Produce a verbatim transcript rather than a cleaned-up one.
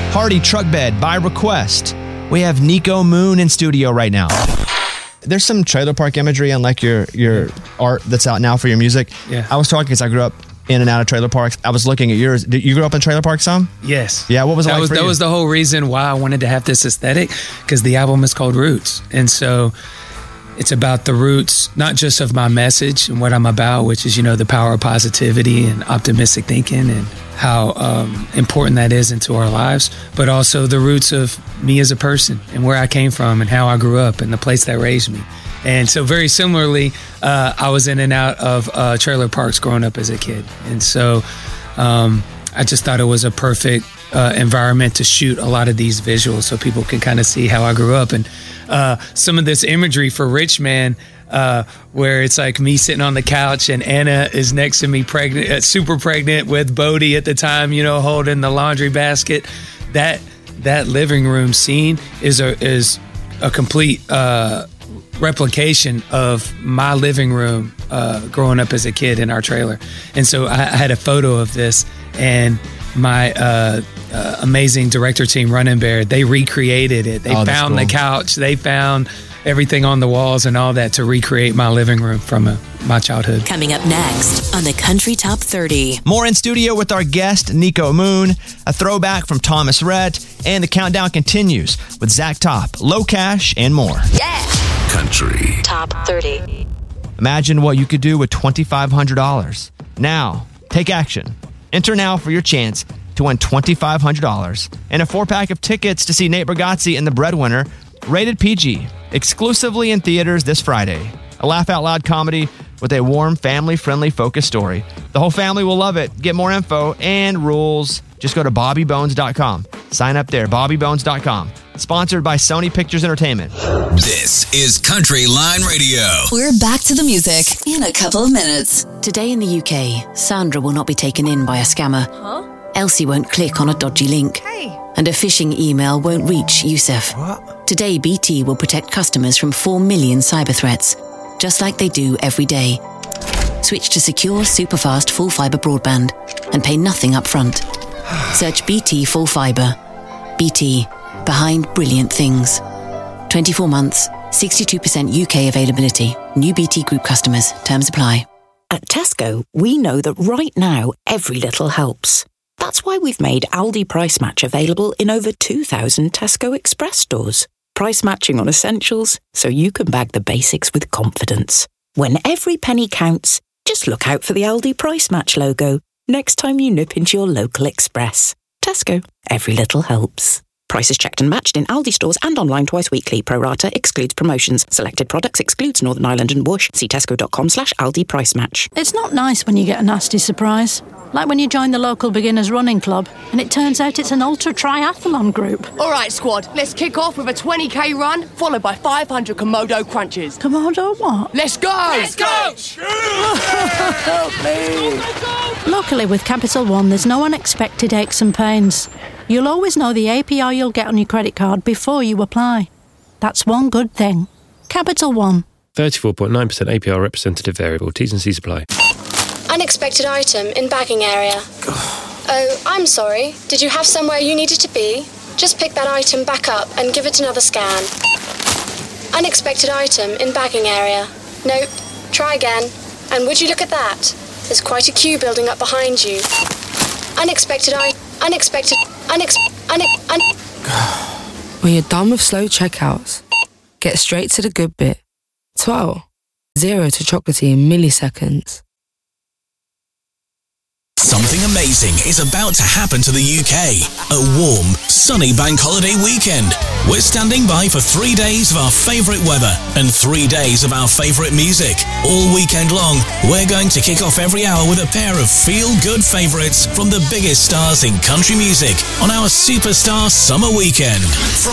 Hardy Truck Bed by request. We have Nico Moon in studio right now. There's some trailer park imagery on like your your art that's out now for your music. Yeah. I was talking because I grew up in and out of trailer parks. I was looking at yours. Did you grow up in trailer parks some? Yes. Yeah, what was it that like was, for That you? was the whole reason why I wanted to have this aesthetic, because the album is called Roots. And so it's about the roots, not just of my message and what I'm about, which is, you know, the power of positivity and optimistic thinking and how um, important that is into our lives, but also the roots of me as a person and where I came from and how I grew up and the place that raised me. And so very similarly, uh, I was in and out of uh, trailer parks growing up as a kid. And so um, I just thought it was a perfect uh, environment to shoot a lot of these visuals so people can kind of see how I grew up. And uh, some of this imagery for Rich Man, uh, where it's like me sitting on the couch and Anna is next to me pregnant, uh, super pregnant with Bodie at the time, you know, holding the laundry basket. That that living room scene is a, is a complete uh, replication of my living room uh, growing up as a kid in our trailer. And so I, I had a photo of this, and my uh, uh, amazing director team, Running Bear, they recreated it. They Oh, that's found cool. the couch, they found everything on the walls and all that to recreate my living room from a, my childhood. Coming up next on the Country Top thirty. More in studio with our guest, Nico Moon, a throwback from Thomas Rhett, and the countdown continues with Zach Top, Low Cash, and more. Yeah. Country Top thirty. Imagine what you could do with twenty-five hundred dollars. Now, take action. Enter now for your chance to win twenty-five hundred dollars and a four-pack of tickets to see Nate Bargatze and the Breadwinner, rated P G, exclusively in theaters this Friday. A laugh-out-loud comedy with a warm, family-friendly focus story. The whole family will love it. Get more info and rules. Just go to bobby bones dot com. Sign up there, bobby bones dot com. Sponsored by Sony Pictures Entertainment. This is Country Line Radio. We're back to the music in a couple of minutes. Today in the U K, Sandra will not be taken in by a scammer. Huh? Elsie won't click on a dodgy link. Hey. And a phishing email won't reach Yusuf. What? Today, B T will protect customers from four million cyber threats, just like they do every day. Switch to secure, super-fast, full fibre broadband and pay nothing up front. Search B T Full Fibre. B T, behind brilliant things. twenty-four months, sixty-two percent U K availability. New B T Group customers. Terms apply. At Tesco, we know that right now, every little helps. That's why we've made Aldi Price Match available in over two thousand Tesco Express stores. Price matching on essentials, so you can bag the basics with confidence. When every penny counts, just look out for the Aldi Price Match logo next time you nip into your local Express. Tesco, every little helps. Prices checked and matched in Aldi stores and online twice weekly. Pro rata excludes promotions. Selected products excludes Northern Ireland and Whoosh. See tesco.com slash Aldi Price Match. It's not nice when you get a nasty surprise. Like when you join the local beginners running club and it turns out it's an ultra triathlon group. All right, squad, let's kick off with a twenty k run, followed by five hundred Komodo crunches. Komodo what? Let's go! Let's go! Help me! Luckily with Capital One, there's no unexpected aches and pains. You'll always know the A P R you'll get on your credit card before you apply. That's one good thing. Capital One. thirty-four point nine percent A P R representative variable. T's and C's apply. Unexpected item in bagging area. Oh, I'm sorry. Did you have somewhere you needed to be? Just pick that item back up and give it another scan. Unexpected item in bagging area. Nope. Try again. And would you look at that? There's quite a queue building up behind you. Unexpected I... Unexpected... Unex... Unex... Un... When you're done with slow checkouts, get straight to the good bit. twelve. Zero to chocolatey in milliseconds. Something amazing is about to happen to the U K. A warm, sunny bank holiday weekend. We're standing by for three days of our favourite weather and three days of our favourite music. All weekend long, we're going to kick off every hour with a pair of feel-good favourites from the biggest stars in country music on our Superstar Summer Weekend.